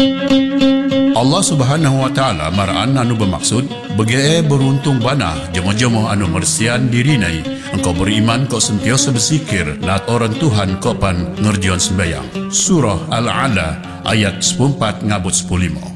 Allah Subhanahu wa taala maraan anu bermaksud bagi beruntung bana jemaah-jemaah anu mersian dirinai engkau beriman kau sentiasa bersikir lat orang Tuhan kau pan ngerjian sembayang. Surah Al-Ala ayat 14 ngabut 15.